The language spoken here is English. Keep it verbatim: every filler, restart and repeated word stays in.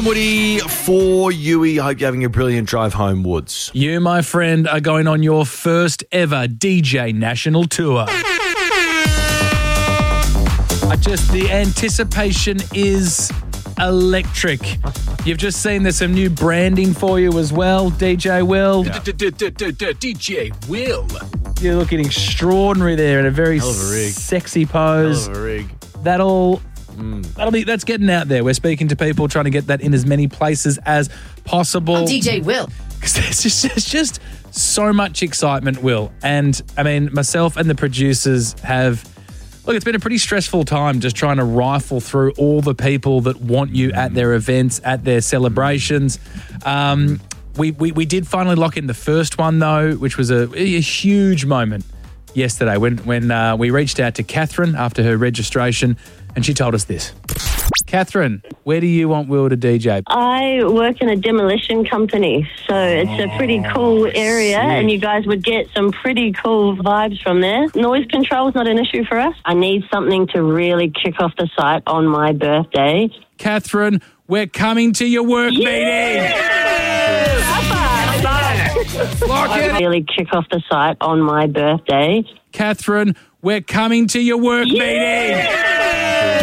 Woody for Yui. Hope you're having a brilliant drive home, Woods. You, my friend, are going on your first ever D J national tour. I just, the anticipation is electric. You've just seen there's some new branding for you as well, D J Will. D J Will. You're looking extraordinary there in a very Hell of a rig. sexy pose. Hell of a rig. That'll, that'll be, that's getting out there. We're speaking to people, trying to get that in as many places as possible. I'm D J Will. Because there's just, there's just so much excitement, Will. And, I mean, myself and the producers have... Look, it's been a pretty stressful time just trying to rifle through all the people that want you at their events, at their celebrations. Um, we, we we did finally lock in the first one, though, which was a, a huge moment yesterday when, when uh, we reached out to Catherine after her registration, and she told us this. Catherine, where do you want Will to D J? I work in a demolition company, so it's a pretty cool area, and you guys would get some pretty cool vibes from there. Noise control is not an issue for us. I need something to really kick off the site on my birthday. Catherine, we're coming to your work meeting. Lock it. Really kick off the site on my birthday. Catherine, we're coming to your work meeting.